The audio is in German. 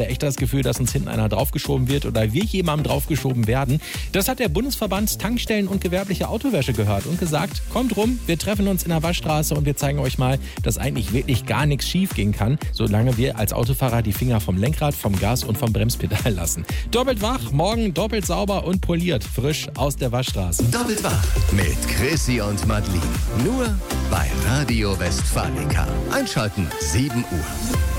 wir echt das Gefühl, dass uns hinten einer draufgeschoben wird oder wir jemandem draufgeschoben werden. Das hat der Bundesverband Tankstellen und gewerbliche Autowäsche gehört und gesagt, kommt rum, wir treffen uns in der Waschstraße und wir zeigen euch mal, dass eigentlich wirklich gar nichts schief gehen kann, solange wir als Autofahrer die Finger vom Lenkrad, vom Gas und vom Bremspedal lassen. Doppelt wach, morgen doppelt sauber und poliert, frisch aus der Waschstraße. Doppelt wach mit Chrissy und Madeline. Nur bei Radio Westfalica. Einschalten 7 Uhr.